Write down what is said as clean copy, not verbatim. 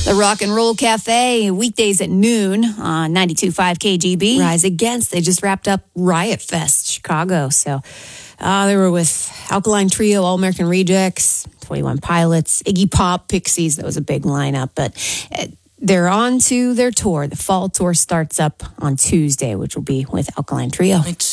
The Rock and Roll Cafe, weekdays at noon on 92.5 KGB. Rise Against, they just wrapped up Riot Fest, Chicago. So they were with Alkaline Trio, All American Rejects, 21 Pilots, Iggy Pop, Pixies. That was a big lineup. But they're on to their tour. The fall tour starts up on Tuesday, which will be with Alkaline Trio.